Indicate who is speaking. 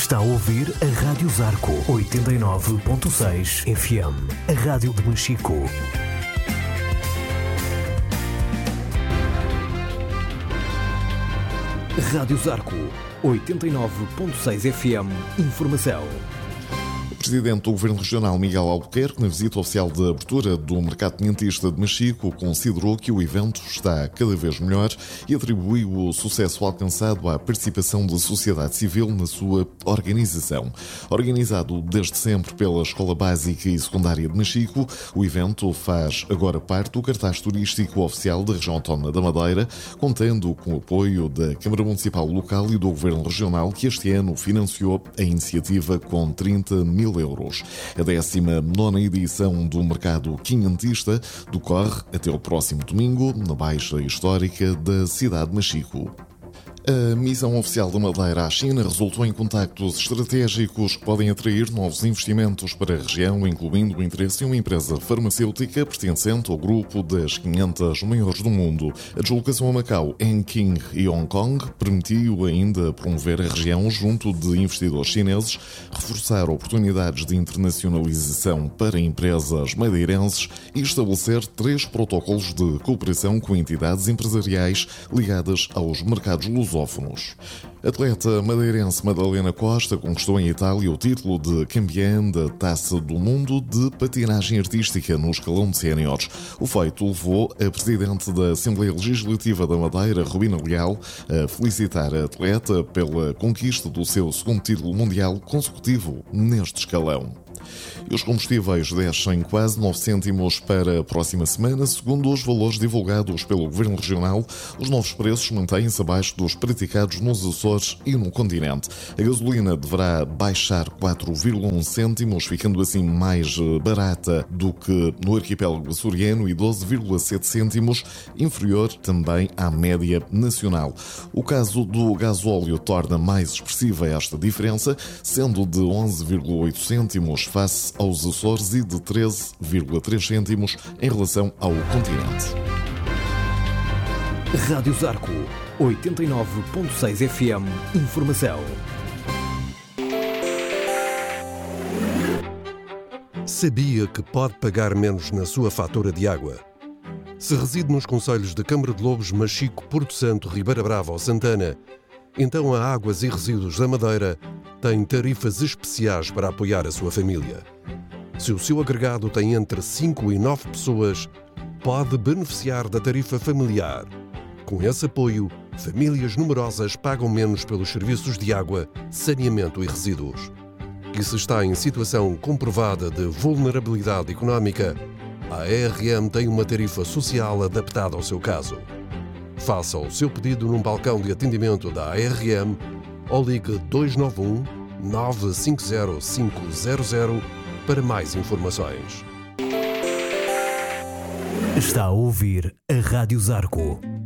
Speaker 1: Está a ouvir a Rádio Zarco 89.6 FM, a rádio de Machico. Rádio Zarco 89.6 FM, informação.
Speaker 2: O Presidente do Governo Regional, Miguel Albuquerque, na visita oficial de abertura do Mercado Tenentista de Machico, considerou que o evento está cada vez melhor e atribuiu o sucesso alcançado à participação da sociedade civil na sua organização. Organizado desde sempre pela Escola Básica e Secundária de Machico, o evento faz agora parte do cartaz turístico oficial da região autónoma da Madeira, contando com o apoio da Câmara Municipal local e do Governo Regional, que este ano financiou a iniciativa com 30 mil euros. A 19ª edição do Mercado Quinhentista decorre até o próximo domingo, na Baixa Histórica da cidade de Machico. A missão oficial da Madeira à China resultou em contactos estratégicos que podem atrair novos investimentos para a região, incluindo o interesse de uma empresa farmacêutica pertencente ao grupo das 500 maiores do mundo. A deslocação a Macau, Anqing e Hong Kong permitiu ainda promover a região junto de investidores chineses, reforçar oportunidades de internacionalização para empresas madeirenses e estabelecer 3 protocolos de cooperação com entidades empresariais ligadas aos mercados lusófonos. A atleta madeirense Madalena Costa conquistou em Itália o título de campeã da Taça do Mundo de patinagem artística no escalão de séniores. O feito levou a presidente da Assembleia Legislativa da Madeira, Rubina Leal, a felicitar a atleta pela conquista do seu segundo título mundial consecutivo neste escalão. E os combustíveis descem quase 9 cêntimos para a próxima semana. Segundo os valores divulgados pelo Governo Regional, os novos preços mantêm-se abaixo dos praticados nos Açores e no continente. A gasolina deverá baixar 4,1 cêntimos, ficando assim mais barata do que no arquipélago açoriano, e 12,7 cêntimos inferior também à média nacional. O caso do gasóleo torna mais expressiva esta diferença, sendo de 11,8 cêntimos face aos Açores e de 13,3 cêntimos em relação ao continente.
Speaker 1: Rádio Zarco 89.6 FM, informação.
Speaker 3: Sabia que pode pagar menos na sua fatura de água? Se reside nos concelhos de Câmara de Lobos, Machico, Porto Santo, Ribeira Brava ou Santana, então a Águas e Resíduos da Madeira tem tarifas especiais para apoiar a sua família. Se o seu agregado tem entre 5 e 9 pessoas, pode beneficiar da tarifa familiar. Com esse apoio, famílias numerosas pagam menos pelos serviços de água, saneamento e resíduos. E se está em situação comprovada de vulnerabilidade económica, a ARM tem uma tarifa social adaptada ao seu caso. Faça o seu pedido num balcão de atendimento da ARM ou ligue 291 950 500 para mais informações.
Speaker 1: Está a ouvir a Rádio Zarco